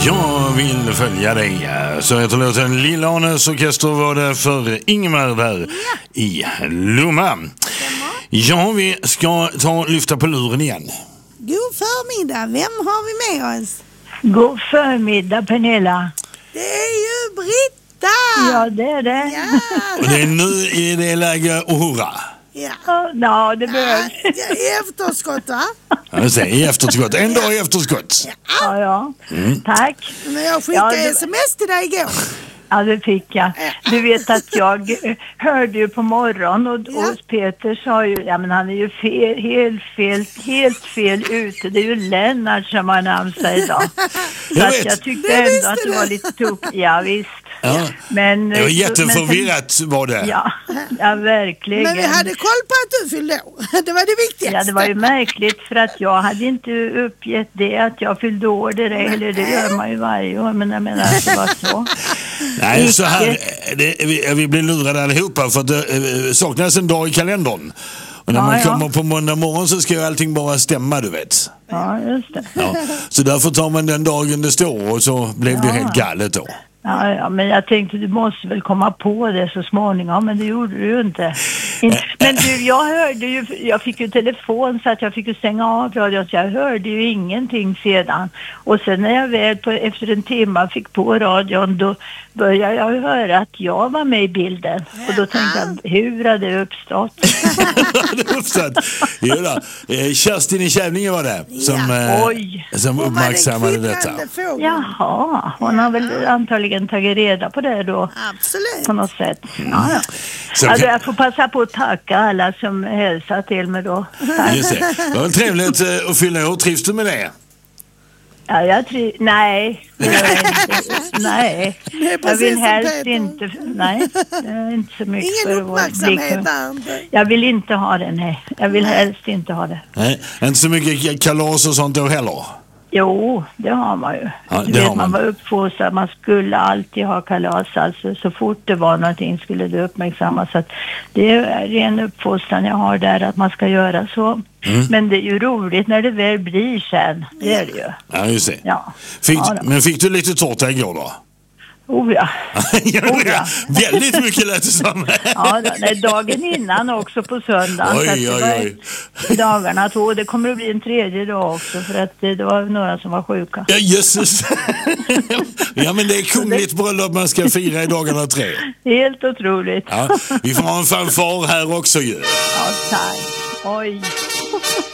Jag vill följa dig. Så heter låten Lilla Arnes orkester var det för Ingemar där i Lomma. Ja, vi ska lyfta på luren igen. God förmiddag, vem har vi med oss? God förmiddag, Pernilla. Det är ju Britta! Ja, det är det. Ja, Och det är nu i det läge att hurra. Ja, det behövs. I efterskott, va? Jag säger i efterskott, en dag i efterskott. Ja. Tack. Men jag skickade sms till dig igår. Ja, det fick jag. Du vet att jag hörde ju på morgon och Peter sa ju, ja men han är ju helt fel ute. Det är ju Lennart som har namn sig idag. Så att jag tyckte ändå att det var lite tokigt. Ja, visst. Ja. Men, det var jätteförvirrat var det. Ja, verkligen. Men vi hade koll på att du fyllde år. Det var det viktigaste. Ja, det var ju märkligt för att jag hade inte uppgett det att jag fyllde år direkt. Eller det gör man ju varje år, men jag menar att det var så. Nej, så här, vi blir lurade allihopa för att det saknas en dag i kalendern. Och när man kommer på måndag morgon så ska ju allting bara stämma, du vet. Ja, just det. Ja, så därför tar man den dagen det står och så blev det helt galet då. Ja, men jag tänkte du måste väl komma på det så småningom, men det gjorde du ju inte. Men du, jag fick ju telefon så att jag fick ju stänga av radion, så jag hörde ju ingenting sedan. Och sen när jag väl efter en timme fick på radion, då började jag höra att jag var med i bilden. Och då tänkte jag, hur hade det uppstått? Kerstin i Kävlinge var det som uppmärksammade detta. Jaha, hon har väl antagligen tagit reda på det då. Absolut. På något sätt. Ja. Alltså, jag får passa på att tacka alla som hälsar till mig då. Just det. Det var trevligt att fylla år. Trivs du med det? Ja, nej. Nej. Jag vill helst inte. Nej, det är inte så mycket. Ingen uppmärksamhet där. Jag vill inte ha det, nej. Jag vill helst inte ha det. Nej, inte så mycket kalas och sånt då heller. Jo, det har man ju. Ja, man var uppfostrad, man skulle alltid ha kalas. Alltså, så fort det var någonting skulle det uppmärksammas. Så att det är ren uppfostran jag har där, att man ska göra så. Men det är ju roligt när det väl blir sen. Det är det ju. Ja, just det. Ja. Men fick du lite tårta igår då? Ja. Väldigt mycket lätt som. Dagen innan också på söndagen. Oj. Dagarna 2. Det kommer att bli en tredje dag också för att det var några som var sjuka. Ja, jösses. Ja, men det är kungligt bröllop man ska fira i dagarna 3. Helt otroligt. Ja, vi får ha en fanfar här också ju. Ja, tack. Oj.